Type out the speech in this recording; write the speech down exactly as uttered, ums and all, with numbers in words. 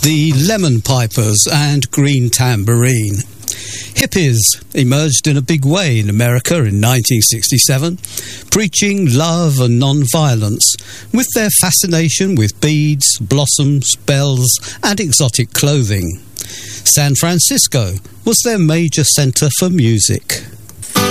the Lemon Pipers and Green Tambourine. Hippies emerged in a big way in America in nineteen sixty-seven, preaching love and non-violence with their fascination with beads, blossoms, bells and exotic clothing. San Francisco was their major centre for music.